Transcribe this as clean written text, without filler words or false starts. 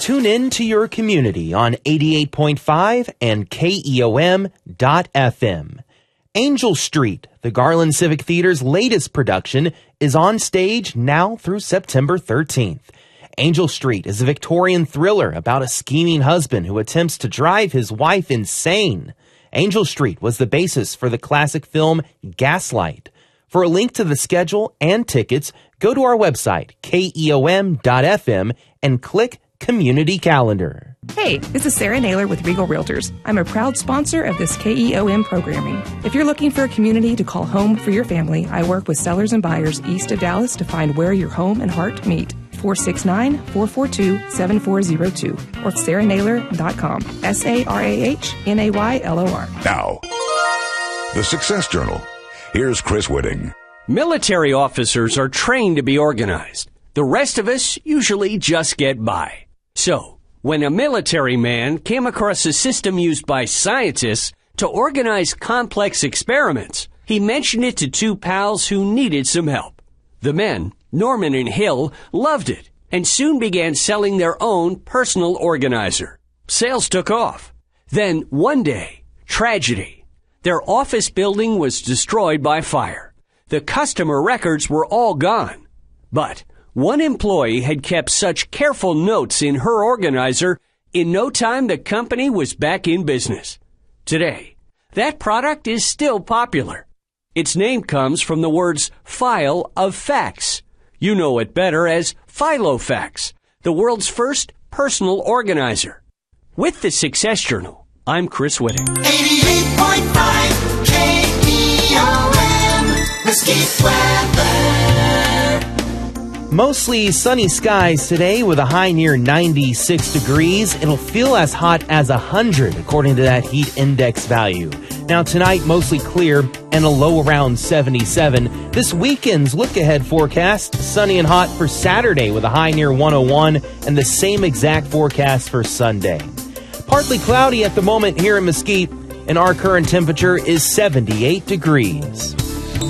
Tune in to your community on 88.5 and KEOM.FM. Angel Street, the Garland Civic Theater's latest production, is on stage now through September 13th. Angel Street is a Victorian thriller about a scheming husband who attempts to drive his wife insane. Angel Street was the basis for the classic film Gaslight. For a link to the schedule and tickets, go to our website, KEOM.FM, and click Community Calendar. Hey, this is Sarah Naylor with Regal Realtors. I'm a proud sponsor of this KEOM programming. If you're looking for a community to call home for your family, I work with sellers and buyers east of Dallas to find where your home and heart meet. 469-442-7402 or sarahnaylor.com. SARAHNAYLOR. Now, the Success Journal. Here's Chris Whitting. Military officers are trained to be organized. The rest of us usually just get by. So, when a military man came across a system used by scientists to organize complex experiments, he mentioned it to two pals who needed some help. The men, Norman and Hill, loved it and soon began selling their own personal organizer. Sales took off. Then, one day, tragedy. Their office building was destroyed by fire. The customer records were all gone. But one employee had kept such careful notes in her organizer, in no time the company was back in business. Today, that product is still popular. Its name comes from the words file of facts. You know it better as Filofax, the world's first personal organizer. With the Success Journal, I'm Chris Whitting. 88.5 KEOM, Mesquite weather. Mostly sunny skies today with a high near 96 degrees. It'll feel as hot as 100 according to that heat index value. Now tonight, mostly clear and a low around 77. This weekend's look-ahead forecast, sunny and hot for Saturday with a high near 101 and the same exact forecast for Sunday. Partly cloudy at the moment here in Mesquite, and our current temperature is 78 degrees.